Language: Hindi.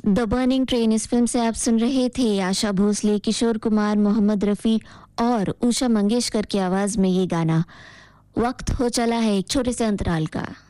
द बर्निंग ट्रेन इस फिल्म से आप सुन रहे थे आशा भोसले, किशोर कुमार, मोहम्मद रफ़ी और उषा मंगेशकर की आवाज़ में ये गाना। वक्त हो चला है एक छोटे से अंतराल का।